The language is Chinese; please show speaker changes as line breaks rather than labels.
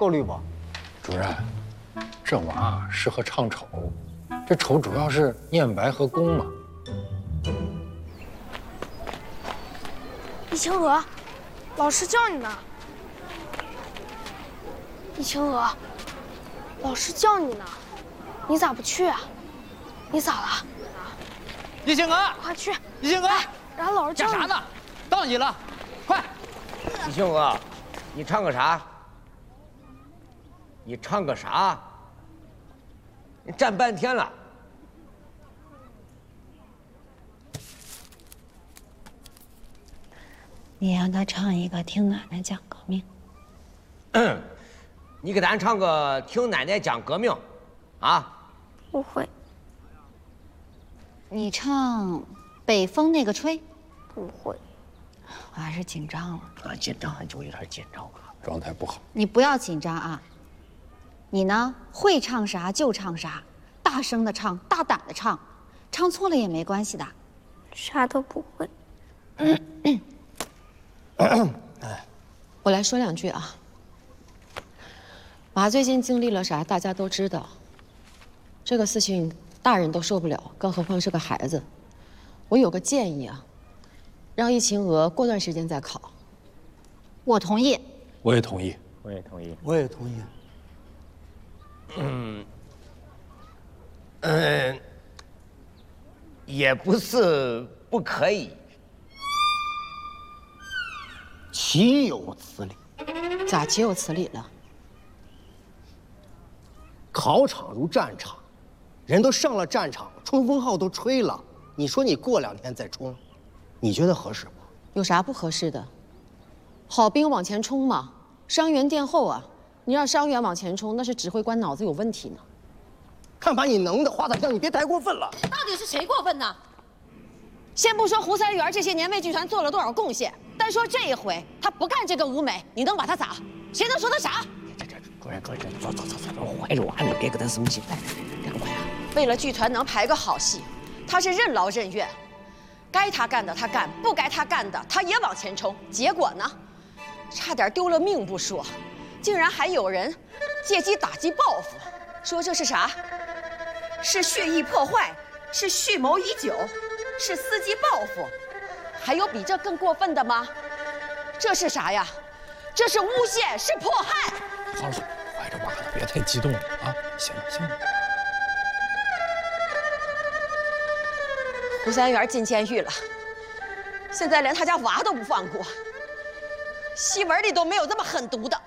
够绿不？
主任，这娃适合唱丑，这丑主要是念白和宫嘛。
易清娥，老师叫你呢。易清娥，老师叫你呢，你咋不去啊？你咋了？
易清娥，
快去！
易清娥，
然后老师叫你
干啥呢？到你了，快！
易清娥，你唱个啥？你唱个啥？你站半天了。
你让他唱一个《听奶奶讲革命》。
你给咱唱个《听奶奶讲革命》，啊？
不会，
你唱《北风那个吹》。
不会，
我还是紧张了。
啊，紧张就有点紧张啊。
状态不好。
你不要紧张啊。你呢，会唱啥就唱啥，大声的唱，大胆的唱，唱错了也没关系的。
啥都不会。
我来说两句啊。娃最近经历了啥，大家都知道。这个事情大人都受不了，更何况是个孩子。我有个建议啊，让易清娥过段时间再考。
我同意。
我也同意。
我也同意。
我也同意。
也不是不可以。
岂有此理！
咋岂有此理了？
考场如战场，人都上了战场，冲锋号都吹了，你说你过2天再冲，你觉得合适不？
有啥不合适的？好兵往前冲嘛，伤员殿后啊！你让伤员往前冲，那是指挥官脑子有问题呢。
看把你能的，华大江，你别太过分了。
到底是谁过分呢？先不说胡三元这些年为剧团做了多少贡献，单说这一回他不干这个舞美，你能把他咋？谁能说他傻？
主任，走，坏了娃，你别跟他生气，来，赶快啊！
为了剧团能排个好戏，他是任劳任怨，该他干的他干，不该他干的他也往前冲，结果呢，差点丢了命不说，竟然还有人借机打击报复，说这是啥？是蓄意破坏，是蓄谋已久，是伺机报复，还有比这更过分的吗？这是啥呀？这是诬陷，是迫害。
好了，怀着娃呢，别太激动了啊！行了。
胡三元进监狱了，现在连他家娃都不放过，戏文里都没有这么狠毒的。